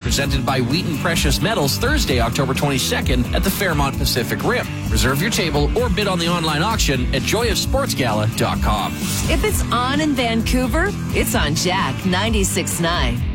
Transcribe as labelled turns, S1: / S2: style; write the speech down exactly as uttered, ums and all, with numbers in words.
S1: presented by Wheaton Precious Metals, Thursday, October twenty-second at the Fairmont Pacific Rim. Reserve your table or bid on the online auction at joy of sports gala dot com.
S2: If it's on in Vancouver, it's on Jack ninety-six point nine.